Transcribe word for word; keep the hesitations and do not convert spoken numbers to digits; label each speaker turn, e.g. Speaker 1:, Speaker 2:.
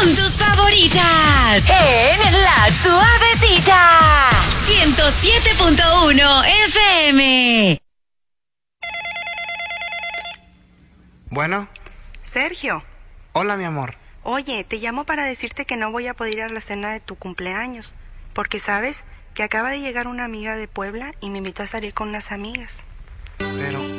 Speaker 1: Con tus favoritas.
Speaker 2: En La Suavecita.
Speaker 1: ciento siete punto uno F M.
Speaker 3: Bueno.
Speaker 4: Sergio.
Speaker 3: Hola, mi amor.
Speaker 4: Oye, te llamo para decirte que no voy a poder ir a la cena de tu cumpleaños, porque sabes que acaba de llegar una amiga de Puebla y me invitó a salir con unas amigas.
Speaker 3: Pero,